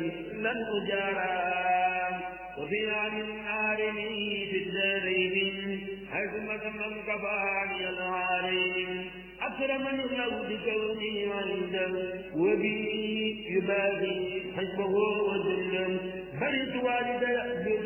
لن أجارى وفي عن عالمي في الدارين حكمة من كفاني العالم أكرمني الله بكوني عنده وبي يباغي حسبه وذلا برئت والدي